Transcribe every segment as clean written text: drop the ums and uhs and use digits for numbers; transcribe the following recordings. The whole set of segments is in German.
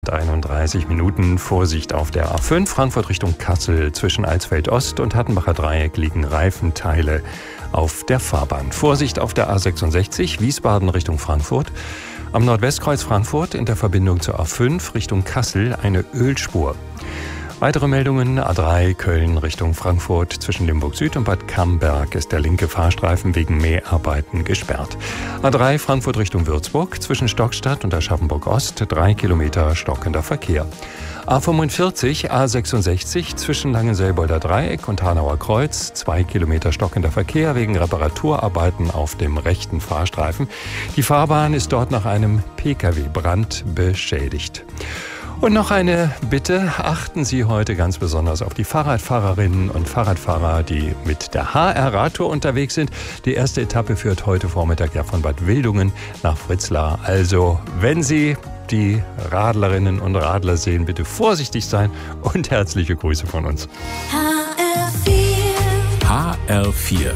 31 Minuten. Vorsicht auf der A5 Frankfurt Richtung Kassel. Zwischen Alsfeld Ost und Hattenbacher Dreieck liegen Reifenteile auf der Fahrbahn. Vorsicht auf der A66 Wiesbaden Richtung Frankfurt. Am Nordwestkreuz Frankfurt in der Verbindung zur A5 Richtung Kassel eine Ölspur. Weitere Meldungen: A3 Köln Richtung Frankfurt. Zwischen Limburg Süd und Bad Camberg ist der linke Fahrstreifen wegen Mäharbeiten gesperrt. A3 Frankfurt Richtung Würzburg. Zwischen Stockstadt und Aschaffenburg Ost 3 Kilometer stockender Verkehr. A45 A66 zwischen Langenselbolder Dreieck und Hanauer Kreuz 2 Kilometer stockender Verkehr wegen Reparaturarbeiten auf dem rechten Fahrstreifen. Die Fahrbahn ist dort nach einem Pkw-Brand beschädigt. Und noch eine Bitte: Achten Sie heute ganz besonders auf die Fahrradfahrerinnen und Fahrradfahrer, die mit der HR-Radtour unterwegs sind. Die erste Etappe führt heute Vormittag ja von Bad Wildungen nach Fritzlar. Also, wenn Sie die Radlerinnen und Radler sehen, bitte vorsichtig sein und herzliche Grüße von uns. HR4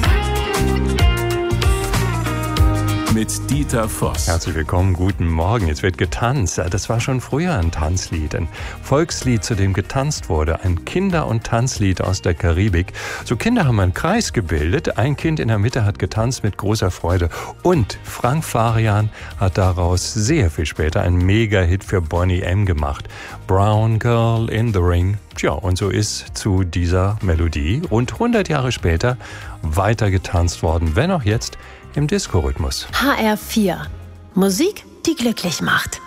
mit Dieter Voss. Herzlich willkommen, guten Morgen. Jetzt wird getanzt. Das war schon früher ein Tanzlied, ein Volkslied, zu dem getanzt wurde. Ein Kinder- und Tanzlied aus der Karibik. So Kinder haben einen Kreis gebildet. Ein Kind in der Mitte hat getanzt mit großer Freude. Und Frank Farian hat daraus sehr viel später einen Mega-Hit für Boney M. gemacht. Brown Girl in the Ring. Tja, und so ist zu dieser Melodie rund 100 Jahre später weiter getanzt worden, wenn auch jetzt im Disco-Rhythmus. HR4. Musik, die glücklich macht.